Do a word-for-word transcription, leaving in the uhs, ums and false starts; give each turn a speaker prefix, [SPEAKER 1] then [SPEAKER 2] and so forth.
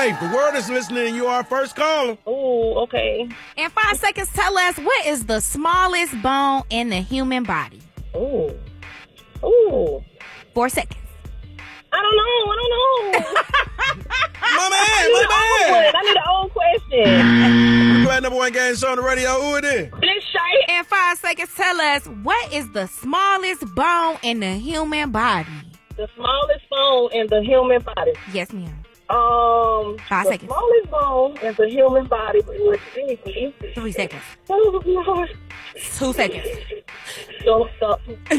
[SPEAKER 1] life. The world is listening and you are our first caller.
[SPEAKER 2] Ooh, okay.
[SPEAKER 3] In five seconds, tell us what is the smallest bone in the human body?
[SPEAKER 2] Ooh. Ooh.
[SPEAKER 3] Four seconds.
[SPEAKER 2] I don't know. I don't know.
[SPEAKER 1] My man,
[SPEAKER 2] I need,
[SPEAKER 1] my man.
[SPEAKER 2] I need an old question.
[SPEAKER 1] I'm glad number one game show on the radio. Who it is?
[SPEAKER 2] Big Shay.
[SPEAKER 3] In five seconds, tell us what is the smallest bone in the human body?
[SPEAKER 2] The smallest bone in the human body.
[SPEAKER 3] Yes, ma'am.
[SPEAKER 2] Um,
[SPEAKER 3] Five
[SPEAKER 2] the
[SPEAKER 3] seconds.
[SPEAKER 2] smallest bone in the human body. Let's see.
[SPEAKER 3] Three seconds.
[SPEAKER 2] Oh, Lord.
[SPEAKER 3] Two seconds.
[SPEAKER 2] Don't stop.